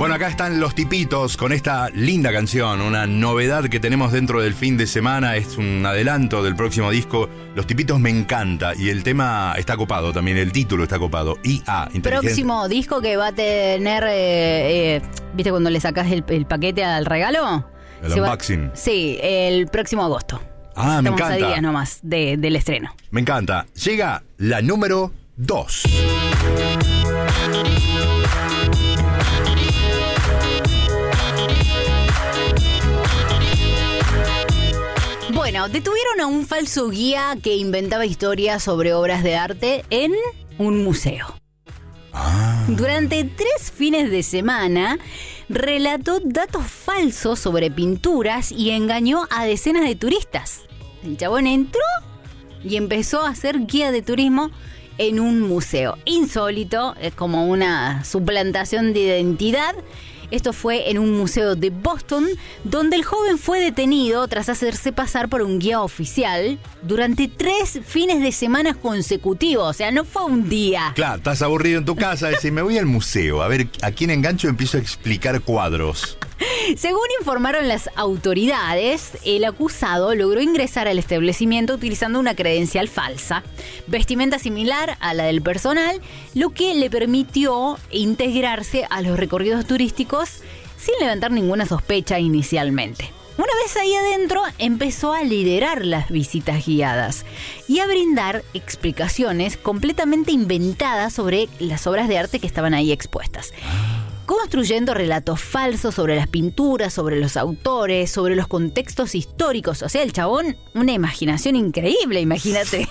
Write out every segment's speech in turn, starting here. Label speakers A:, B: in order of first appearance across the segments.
A: Bueno, acá están Los Tipitos con esta linda canción, una novedad que tenemos dentro del fin de semana, es un adelanto del próximo disco. Los Tipitos me encanta y el tema está copado también, el título está copado. IA,
B: próximo disco que va a tener, ¿viste cuando le sacás el paquete al regalo?
A: El unboxing.
B: Sí, el próximo agosto.
A: Ah, me encanta.
B: Estamos a días nomás del estreno.
A: Me encanta. Llega la número 2.
B: Bueno, detuvieron a un falso guía que inventaba historias sobre obras de arte en un museo. Durante 3 fines de semana relató datos falsos sobre pinturas y engañó a decenas de turistas. El chabón entró y empezó a hacer guía de turismo en un museo. Insólito, es como una suplantación de identidad. Esto fue en un museo de Boston, donde el joven fue detenido tras hacerse pasar por un guía oficial durante 3 fines de semana consecutivos. O sea, no fue un día.
A: Claro, estás aburrido en tu casa, decís, me voy al museo, a ver a quién engancho y empiezo a explicar cuadros.
B: Según informaron las autoridades, el acusado logró ingresar al establecimiento utilizando una credencial falsa, vestimenta similar a la del personal, lo que le permitió integrarse a los recorridos turísticos sin levantar ninguna sospecha inicialmente. Una vez ahí adentro, empezó a liderar las visitas guiadas y a brindar explicaciones completamente inventadas sobre las obras de arte que estaban ahí expuestas, construyendo relatos falsos sobre las pinturas, sobre los autores, sobre los contextos históricos. O sea, el chabón, una imaginación increíble, imagínate.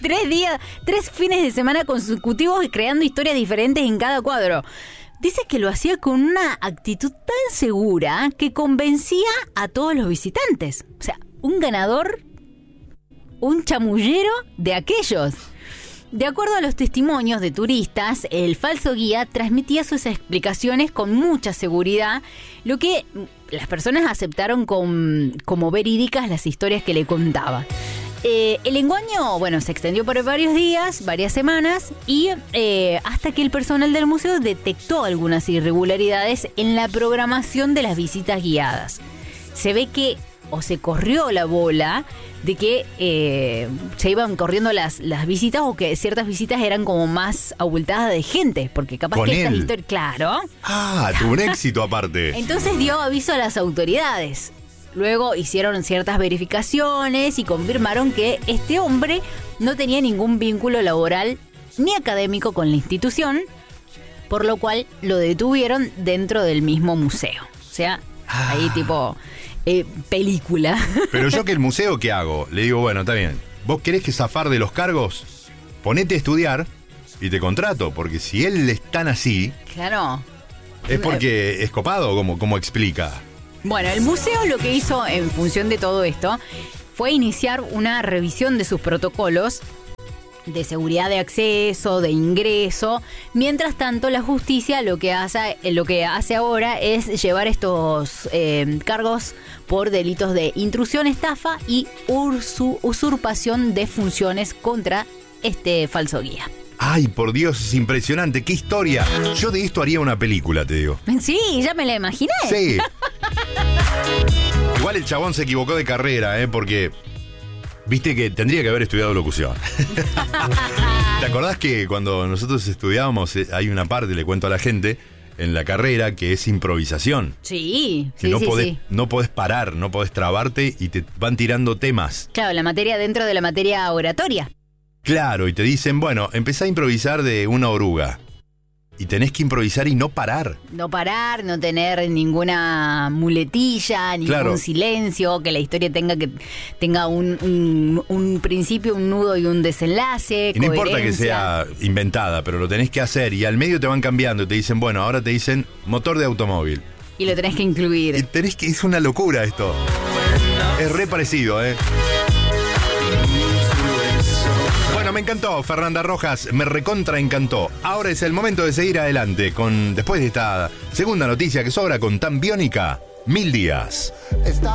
B: 3 fines de semana consecutivos y creando historias diferentes en cada cuadro. Dice que lo hacía con una actitud tan segura que convencía a todos los visitantes. O sea, un ganador, un chamullero de aquellos. De acuerdo a los testimonios de turistas, el falso guía transmitía sus explicaciones con mucha seguridad, lo que las personas aceptaron como verídicas las historias que le contaba. El engaño, bueno, se extendió por varios días, varias semanas, y hasta que el personal del museo detectó algunas irregularidades en la programación de las visitas guiadas. Se ve que o se corrió la bola de que se iban corriendo las visitas, o que ciertas visitas eran como más abultadas de gente, porque capaz que estas historias... Claro.
A: Tuvo un éxito aparte.
B: Entonces dio aviso a las autoridades. Luego hicieron ciertas verificaciones y confirmaron que este hombre no tenía ningún vínculo laboral ni académico con la institución, por lo cual lo detuvieron dentro del mismo museo. O sea, ahí tipo... película.
A: Pero yo que el museo, ¿qué hago? Le digo, bueno, está bien, ¿vos querés que zafar de los cargos? Ponete a estudiar y te contrato, porque si él es tan así...
B: Claro.
A: Es porque es copado, como explica.
B: Bueno, el museo lo que hizo en función de todo esto fue iniciar una revisión de sus protocolos de seguridad de acceso, de ingreso. Mientras tanto, la justicia lo que hace ahora es llevar estos cargos por delitos de intrusión, estafa y usurpación de funciones contra este falso guía.
A: Ay, por Dios, es impresionante, qué historia. Yo de esto haría una película, te digo.
B: Sí, ya me la imaginé.
A: Sí. Igual el chabón se equivocó de carrera, porque... Viste que tendría que haber estudiado locución. ¿Te acordás que cuando nosotros estudiábamos hay una parte, le cuento a la gente, en la carrera que es improvisación?
B: Sí,
A: que no podés parar, no podés trabarte y te van tirando temas.
B: Claro, la materia dentro de la materia oratoria.
A: Claro, y te dicen, bueno, empezá a improvisar de una oruga. Y tenés que improvisar y no parar.
B: No parar, no tener ninguna muletilla, ningún silencio, que la historia tenga un principio, un nudo y un desenlace.
A: Y no importa que sea inventada, pero lo tenés que hacer. Y al medio te van cambiando y te dicen, bueno, ahora te dicen motor de automóvil.
B: Y lo tenés que incluir.
A: Y es una locura esto. Es re parecido, Bueno, me encantó, Fernanda Rojas, me recontra encantó. Ahora es el momento de seguir adelante después de esta segunda noticia que sobra con Tan Biónica, 1000 días.